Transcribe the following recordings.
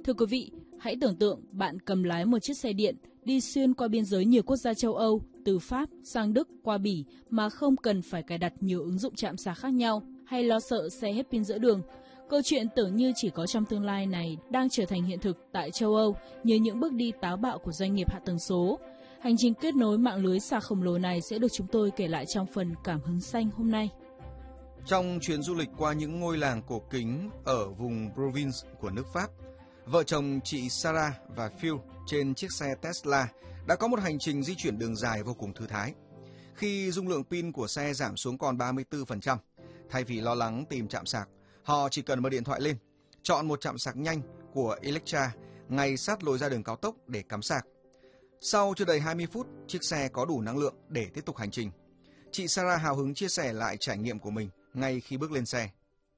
Thưa quý vị, hãy tưởng tượng bạn cầm lái một chiếc xe điện đi xuyên qua biên giới nhiều quốc gia châu Âu, từ Pháp sang Đức qua Bỉ mà không cần phải cài đặt nhiều ứng dụng chạm sạc khác nhau hay lo sợ xe hết pin giữa đường. Câu chuyện tưởng như chỉ có trong tương lai này đang trở thành hiện thực tại châu Âu nhờ những bước đi táo bạo của doanh nghiệp hạ tầng số. Hành trình kết nối mạng lưới sạc khổng lồ này sẽ được chúng tôi kể lại trong phần Cảm hứng xanh hôm nay. Trong chuyến du lịch qua những ngôi làng cổ kính ở vùng Provence của nước Pháp, vợ chồng chị Sarah và Phil trên chiếc xe Tesla đã có một hành trình di chuyển đường dài vô cùng thư thái. Khi dung lượng pin của xe giảm xuống còn 34%, thay vì lo lắng tìm trạm sạc, họ chỉ cần mở điện thoại lên, chọn một trạm sạc nhanh của Electra ngay sát lối ra đường cao tốc để cắm sạc. Sau chưa đầy 20 phút, chiếc xe có đủ năng lượng để tiếp tục hành trình. Chị Sarah hào hứng chia sẻ lại trải nghiệm của mình ngay khi bước lên xe.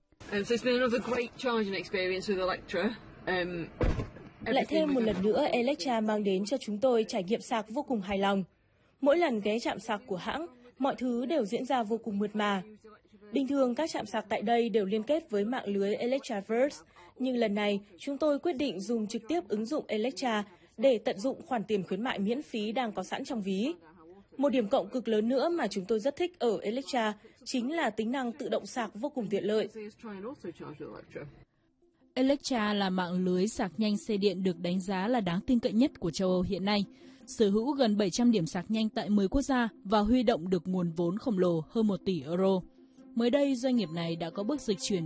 Lại thêm một lần nữa, Electra mang đến cho chúng tôi trải nghiệm sạc vô cùng hài lòng. Mỗi lần ghé trạm sạc của hãng, mọi thứ đều diễn ra vô cùng mượt mà. Bình thường các trạm sạc tại đây đều liên kết với mạng lưới Electraverse, nhưng lần này chúng tôi quyết định dùng trực tiếp ứng dụng Electra để tận dụng khoản tiền khuyến mại miễn phí đang có sẵn trong ví. Một điểm cộng cực lớn nữa mà chúng tôi rất thích ở Electra chính là tính năng tự động sạc vô cùng tiện lợi. Electra là mạng lưới sạc nhanh xe điện được đánh giá là đáng tin cậy nhất của châu Âu hiện nay. Sở hữu gần 700 điểm sạc nhanh tại 10 quốc gia và huy động được nguồn vốn khổng lồ hơn 1 tỷ euro. Mới đây, doanh nghiệp này đã có bước dịch chuyển